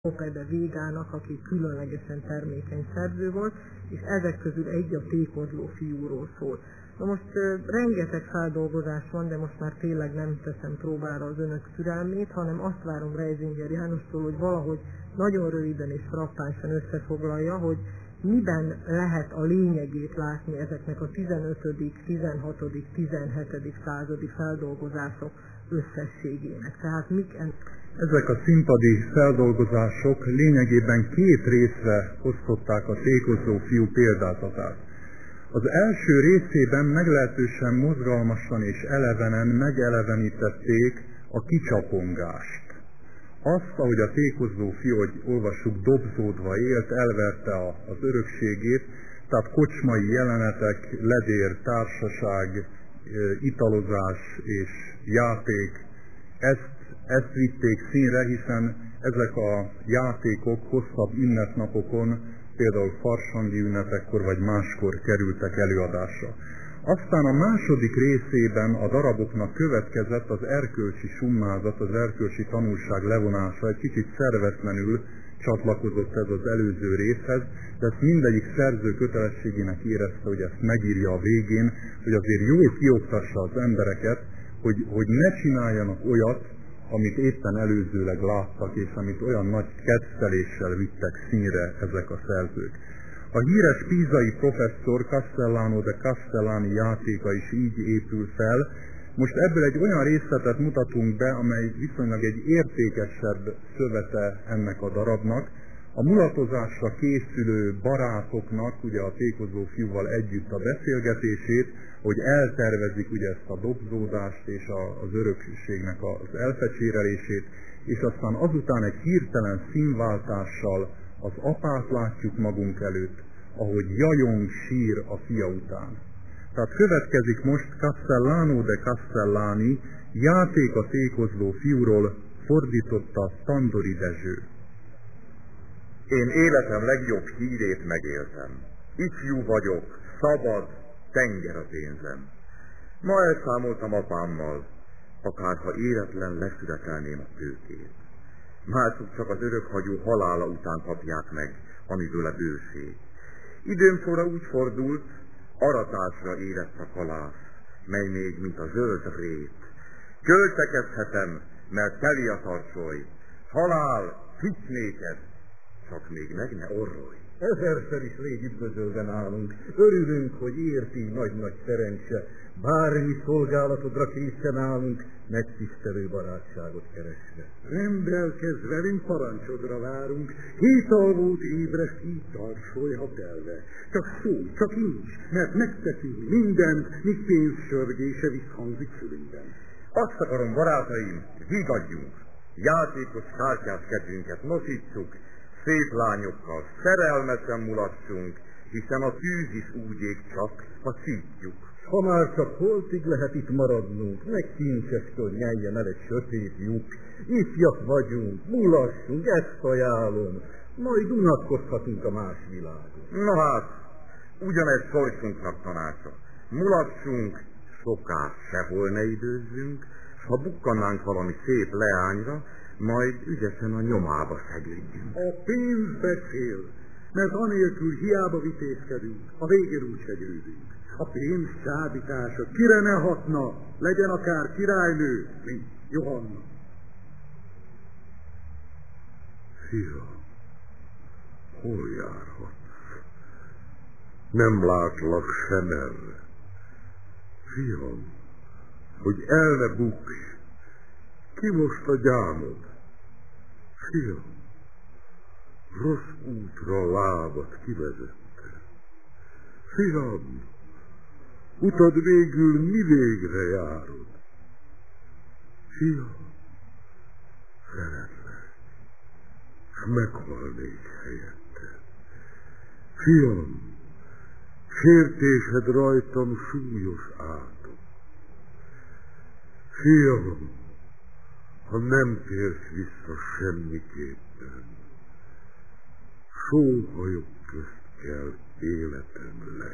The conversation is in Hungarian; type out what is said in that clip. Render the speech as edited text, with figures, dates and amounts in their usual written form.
Lope Végának, aki különlegesen termékeny szerző volt, és ezek közül egy a Tékozló fiúról szól. Na most rengeteg feldolgozás van, de most már tényleg nem teszem próbára az önök türelmét, hanem azt várom Reisinger Jánostól, hogy valahogy nagyon röviden és frappánsan összefoglalja, hogy miben lehet a lényegét látni ezeknek a 15., 16., 17. századi feldolgozások összességének. Tehát mik ezek a színpadi feldolgozások lényegében két részre osztották a Tékozló fiú példázatát. Az első részében meglehetősen mozgalmasan és elevenen megelevenítették a kicsapongást. Azt, ahogy a Tékozló fiú, hogy olvassuk, dobzódva élt, elverte az örökségét, tehát kocsmai jelenetek, ledér, társaság, italozás és játék, ezt vitték színre, hiszen ezek a játékok hosszabb ünnepnapokon, például farsangi ünnepekkor vagy máskor kerültek előadásra. Aztán a második részében a daraboknak következett az erkölcsi summázat, az erkölcsi tanulság levonása, egy kicsit szervetlenül csatlakozott ez az előző részhez, de ezt mindegyik szerző kötelességének érezte, hogy ezt megírja a végén, hogy azért jól kioktassa az embereket, hogy ne csináljanak olyat, amit éppen előzőleg láttak, és amit olyan nagy kedveléssel vittek színre ezek a szerzők. A híres pízai professzor Castellano de Castellani játéka is így épül fel. Most ebből egy olyan részletet mutatunk be, amely viszonylag egy értékesebb szövete ennek a darabnak. A mulatozásra készülő barátoknak, ugye a Tékozló fiúval együtt a beszélgetését, hogy eltervezik ugye ezt a dobzódást és az örökségnek az elfecsérelését, és aztán azután egy hirtelen színváltással az apát látjuk magunk előtt, ahogy jajong, sír a fia után. Tehát következik most Castellano de Castellani, játék a Tékozló fiúról, fordította Tandori Dezső. Én életem legjobb hírét megéltem. Ifjú vagyok, szabad, tenger a pénzem. Ma elszámoltam apámmal, akárha éretlen leszületelném a tőkét. Mások csak az örökhagyó halála után kapják meg, amiből a bőség. Időm sorra úgy fordult, aratásra érett a kalász, mely még, mint a zöld rét. Költekezhetem, mert teli a tartsoly. Halál, fics néked, csak még meg ne orrolj. Ezerszer is rég üdvözölve nálunk. Örülünk, hogy ért így nagy-nagy szerencse. Bármi szolgálatodra készen állunk, megtisztelő barátságot keresve. Rendelkezz velünk, parancsodra várunk. Hétalvót ébreszt így tarsolj, telve. Csak szólj, csak nincs, mert megteszünk mindent, míg pénzsörgése visszhangzik fülünkben. Azt akarom, barátaim, vigadjunk. Játékos kártyás kedvünket nosítsuk, szép lányokkal szerelmesen mulassunk, hiszen a tűz is úgy ég csak, ha szítjuk. Ha már csak holtig lehet itt maradnunk, meg kincsestől nyeljen el egy sötét lyuk. Ifjak vagyunk, mulassunk, ezt ajánlom, majd unatkozhatunk a más világon. Na hát, ugyanez sorsunknak tanácsa. Mulassunk, soká sehol ne időzzünk, s ha bukkannánk valami szép leányra, majd ügyesen a nyomába szegődjünk. A pénz beszél, mert anélkül hiába vitézkedünk, a végén úgyse győzünk. A pénz csábítása kire ne hatna, legyen akár királynő, mint Johanna. Fiam, hol járhatsz? Nem látlak sem erre. Fiam, hogy el ne bukj, ki most a gyámod? Fiam, rossz útra a lábad kivezette. Fiam, utad végül mi végre járod? Fiam, szeretlek, s meghalnék helyette. Fiam, sértésed rajtam súlyos átok. Fiam, ha nem térsz vissza semmiképpen, sóhajok közt kell életem le.